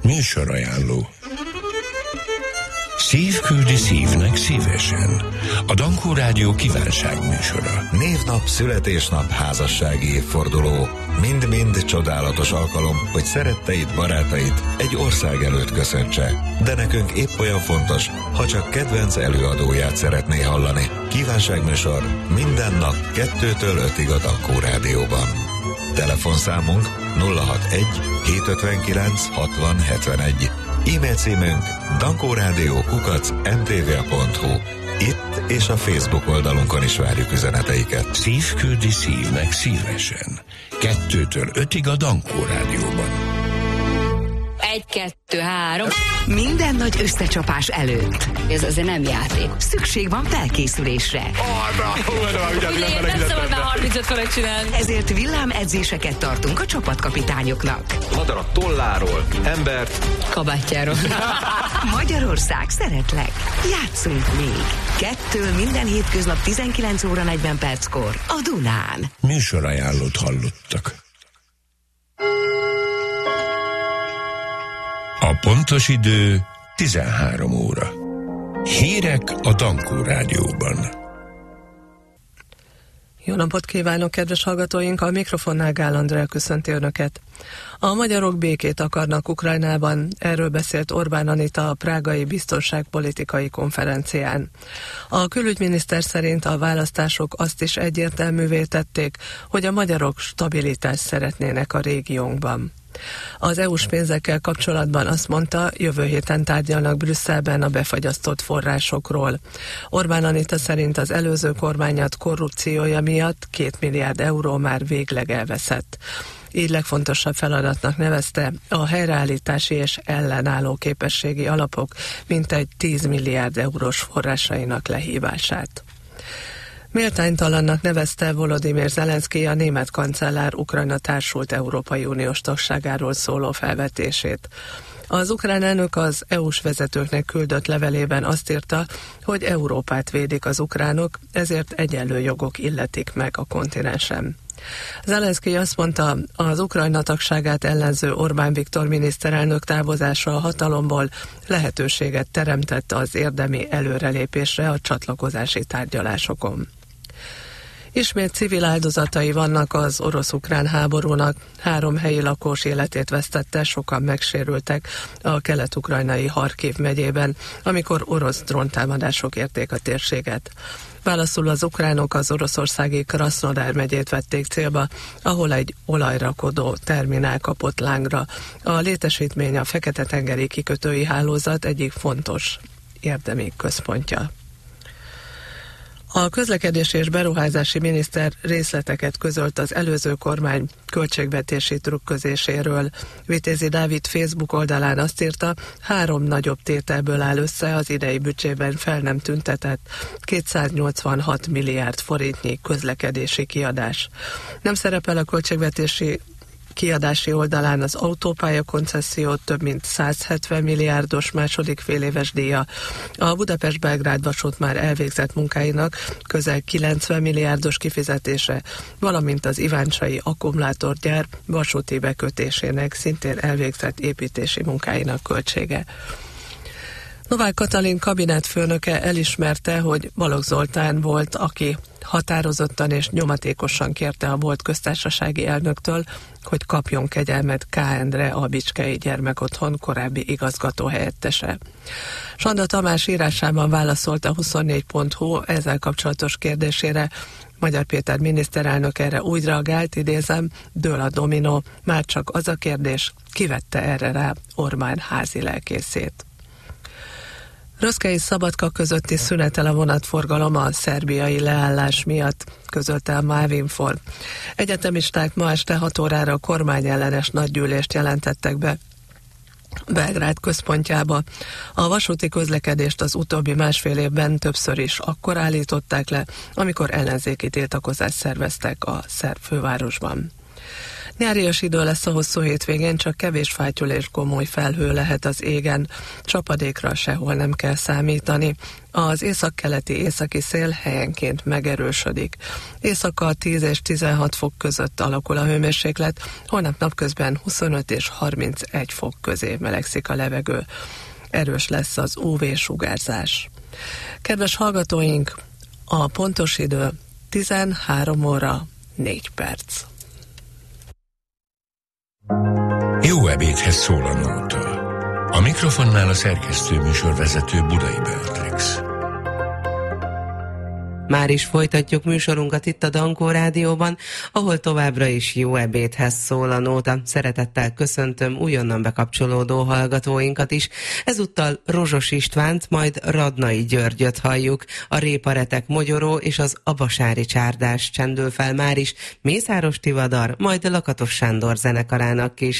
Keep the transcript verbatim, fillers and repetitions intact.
Műsorajánló. Szív küldi szívnek szívesen. A Dankó Rádió kívánság műsora. Névnap, születésnap, házassági évforduló. Mind-mind csodálatos alkalom, hogy szeretteid, barátait egy ország előtt köszöntse. De nekünk épp olyan fontos, ha csak kedvenc előadóját szeretné hallani. Kívánságműsor minden nap kettőtől ötig a Dankó Rádióban. Telefonszámunk nulla hatvanegy hétszázötvenkilenc hatvan hetvenegy. E-mail címünk dankórádió kukac em té vé pont hu. Itt és a Facebook oldalunkon is várjuk üzeneteiket. Szív küldi szívnek szívesen. Kettőtől ötig a Dankó Rádióban. Egy, kettő, három. Minden nagy összecsapás előtt. Ez azért nem játék. Szükség van felkészülésre. Ugye, nem szabad már harmincöt felett csinálni. Ezért villámedzéseket tartunk a csapatkapitányoknak. Madarat tolláról, embert kabátjáról. Magyarország, szeretlek. Játszunk még. Kettől minden hétköznap tizenkilenc óra negyven perckor a Dunán. Műsorajánlót hallottak. A pontos idő tizenhárom óra. Hírek a Dankó Rádióban. Jó napot kívánok, kedves hallgatóink! A mikrofonnál Gál Andrea köszönti Önöket. A magyarok békét akarnak Ukrajnában, erről beszélt Orbán Anita a prágai biztonságpolitikai konferencián. A külügyminiszter szerint a választások azt is egyértelművé tették, hogy a magyarok stabilitást szeretnének a régiónkban. Az é u-s pénzekkel kapcsolatban azt mondta, jövő héten tárgyalnak Brüsszelben a befagyasztott forrásokról. Orbán Anita szerint az előző kormányat korrupciója miatt két milliárd euró már végleg elveszett. Így legfontosabb feladatnak nevezte a helyreállítási és ellenálló képességi alapok mintegy tíz milliárd eurós forrásainak lehívását. Méltánytalannak nevezte Volodymyr Zelenszky a német kancellár Ukrajna társult Európai Uniós tagságáról szóló felvetését. Az ukrán elnök az é u-s vezetőknek küldött levelében azt írta, hogy Európát védik az ukránok, ezért egyenlő jogok illetik meg a kontinensen. Zelenszky azt mondta, az Ukrajna tagságát ellenző Orbán Viktor miniszterelnök távozása a hatalomból lehetőséget teremtett az érdemi előrelépésre a csatlakozási tárgyalásokon. Ismét civil áldozatai vannak az orosz-ukrán háborúnak, három helyi lakós életét vesztette, sokan megsérültek a kelet-ukrajnai Harkiv megyében, amikor orosz dróntámadások érték a térséget. Válaszul az ukránok az oroszországi Krasznodar megyét vették célba, ahol egy olajrakodó terminál kapott lángra. A létesítmény a Fekete-tengeri kikötői hálózat egyik fontos érdemi központja. A közlekedési és beruházási miniszter részleteket közölt az előző kormány költségvetési trükközéséről. Vitézi Dávid Facebook oldalán azt írta, három nagyobb tételből áll össze az idei büdzsében fel nem tüntetett kétszáznyolcvanhat milliárd forintnyi közlekedési kiadás. Nem szerepel a költségvetési kiadási oldalán az autópálya koncesszió több mint százhetven milliárdos második féléves díja, a Budapest-Belgrád vasút már elvégzett munkáinak közel kilencven milliárdos kifizetése, valamint az iváncsai akkumulátorgyár vasúti bekötésének szintén elvégzett építési munkáinak költsége. Novák Katalin kabinetfőnöke elismerte, hogy Balogh Zoltán volt, aki határozottan és nyomatékosan kérte a volt köztársasági elnöktől, hogy kapjon kegyelmet K. Endre, a Bicskei Gyermekotthon korábbi igazgatóhelyettese. Sanda Tamás írásában válaszolt a huszonnégy pont hu ezzel kapcsolatos kérdésére. Magyar Péter miniszterelnök erre úgy reagált, idézem, dől a dominó, már csak az a kérdés, kivette erre rá Orbán házi lelkészét. Röszke és Szabadka közötti szünetel a vonatforgalom a szerbiai leállás miatt, közölte a Mávinfor. Egyetemisták ma este hat órára kormányellenes nagygyűlést jelentettek be Belgrád központjába. A vasúti közlekedést az utóbbi másfél évben többször is akkor állították le, amikor ellenzéki tiltakozást szerveztek a szerb fővárosban. Nyárias idő lesz a hosszú hétvégén, csak kevés fátyol és gomoly felhő lehet az égen. Csapadékra sehol nem kell számítani. Az északkeleti északi szél helyenként megerősödik. Éjszaka tíz és tizenhat fok között alakul a hőmérséklet, holnap napközben huszonöt és harmincegy fok közé melegszik a levegő. Erős lesz az ú vé-sugárzás. Kedves hallgatóink, a pontos idő tizenhárom óra négy perc. Jó ebédhez szól a nóta. A mikrofonnál a szerkesztő műsorvezető Budai Beatrix. Már is folytatjuk műsorunkat itt a Dankó Rádióban, ahol továbbra is jó ebédhez szól a nóta. Szeretettel köszöntöm újonnan bekapcsolódó hallgatóinkat is. Ezúttal Rozsos Istvánt, majd Radnai Györgyöt halljuk. A Réparetek Mogyoró és az Abasári Csárdás csendül fel már is Mészáros Tivadar, majd Lakatos Sándor zenekarának is